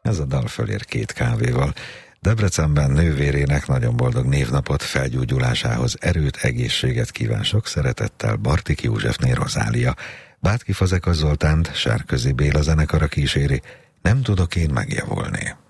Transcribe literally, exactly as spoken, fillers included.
Ez a dal fölér két kávéval. Debrecenben nővérének nagyon boldog névnapot, felgyógyulásához erőt, egészséget kíván sok szeretettel Bartik Józsefné Rozália. Bátki Fazekas Zoltánt Sárközi Béla zenekara kíséri, Nem tudok én megjavulni.